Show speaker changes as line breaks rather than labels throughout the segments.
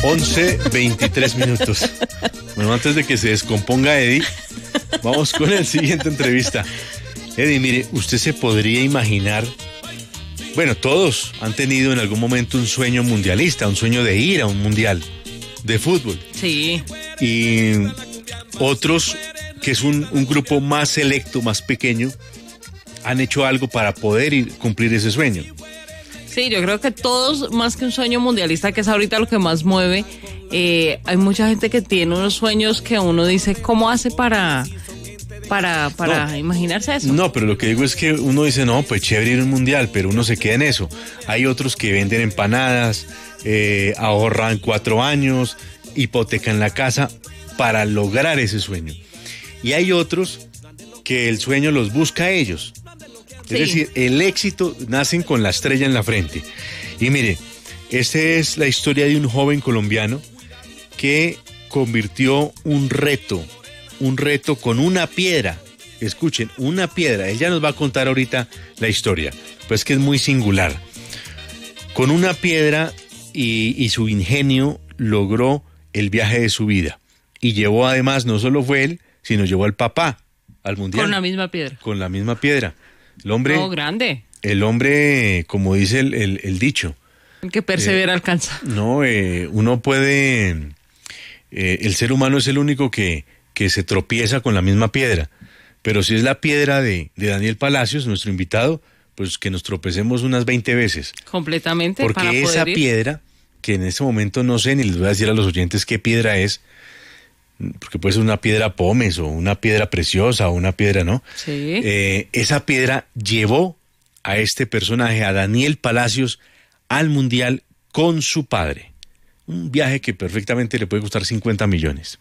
11:23. Bueno, antes de que se descomponga Eddie, vamos con el siguiente entrevista. Eddie, mire, usted se podría imaginar, bueno, todos han tenido en algún momento un sueño mundialista, un sueño de ir a un mundial de fútbol.
Sí.
Y otros, que es un grupo más selecto, más pequeño, han hecho algo para poder cumplir ese sueño.
Sí, yo creo que todos, más que un sueño mundialista, que es ahorita lo que más mueve, hay mucha gente que tiene unos sueños que uno dice, ¿cómo hace para imaginarse eso?
No, pero lo que digo es que uno dice, no, pues chévere ir a un mundial, pero uno se queda en eso. Hay otros que venden empanadas, ahorran 4 años, hipotecan la casa para lograr ese sueño. Y hay otros que el sueño los busca a ellos. Sí. Es decir, el éxito nacen con la estrella en la frente. Y mire, esta es la historia de un joven colombiano que convirtió un reto con una piedra. Escuchen, una piedra. Él ya nos va a contar ahorita la historia, pues que es muy singular. Con una piedra y su ingenio logró el viaje de su vida. Y llevó además, no solo fue él, sino llevó al papá al mundial.
Con la misma piedra.
Con la misma piedra. El hombre...
No, grande.
El hombre, como dice el dicho.
El que persevera alcanza.
No, uno puede... el ser humano es el único que se tropieza con la misma piedra. Pero si es la piedra de Daniel Palacios, nuestro invitado, pues que nos tropecemos unas 20 veces.
Completamente.
Porque
para poder
esa piedra, que en este momento no sé, ni les voy a decir a los oyentes qué piedra es, porque puede ser una piedra pómez o una piedra preciosa o una piedra, ¿no?
Sí.
Esa piedra llevó a este personaje, a Daniel Palacios, al mundial con su padre. Un viaje que perfectamente le puede costar 50 millones.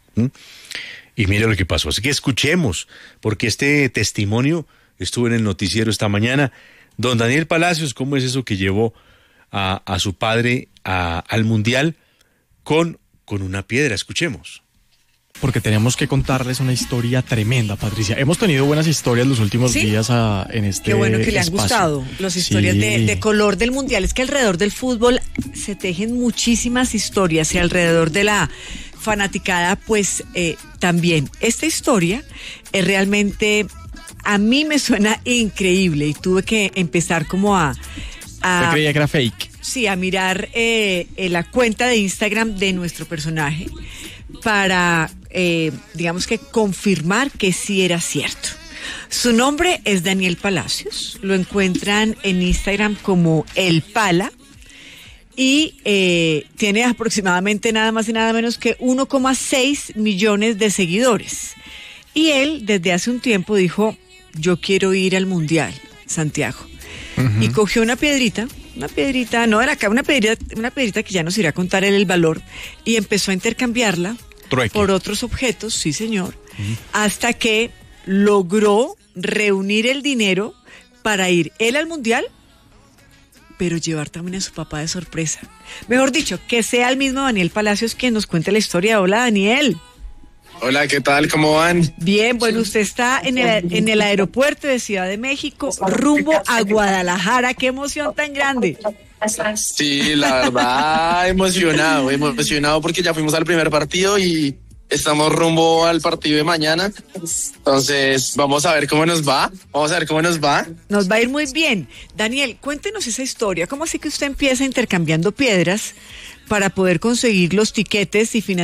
Y mire lo que pasó. Así que escuchemos, porque este testimonio estuvo en el noticiero esta mañana. Don Daniel Palacios, ¿cómo es eso que llevó a su padre al mundial con una piedra? Escuchemos.
Porque tenemos que contarles una historia tremenda, Patricia. Hemos tenido buenas historias los últimos días en este
Qué bueno que le han
espacio.
gustado las historias de color del mundial. Es que alrededor del fútbol se tejen muchísimas historias y alrededor de la fanaticada, pues también. Esta historia es realmente, a mí me suena increíble y tuve que empezar como
¿Usted creía que era fake?
Sí, a mirar la cuenta de Instagram de nuestro personaje para, digamos que confirmar que sí era cierto. Su nombre es Daniel Palacios, lo encuentran en Instagram como El Pala y tiene aproximadamente nada más y nada menos que 1,6 millones de seguidores. Y él desde hace un tiempo dijo, yo quiero ir al Mundial, Santiago. Y cogió una piedrita, no era acá, una piedrita que ya nos irá a contar él el valor, y empezó a intercambiarla por otros objetos, sí señor, hasta que logró reunir el dinero para ir él al mundial, pero llevar también a su papá de sorpresa. Mejor dicho, que sea el mismo Daniel Palacios quien nos cuente la historia. Hola, Daniel.
Hola, ¿qué tal? ¿Cómo van?
Bien, bueno, usted está en el aeropuerto de Ciudad de México, rumbo a Guadalajara. ¡Qué emoción tan grande!
Sí, la verdad, emocionado porque ya fuimos al primer partido y estamos rumbo al partido de mañana. Entonces, vamos a ver cómo nos va. Nos
va a ir muy bien. Daniel, cuéntenos esa historia. ¿Cómo así que usted empieza intercambiando piedras para poder conseguir los tiquetes y financiar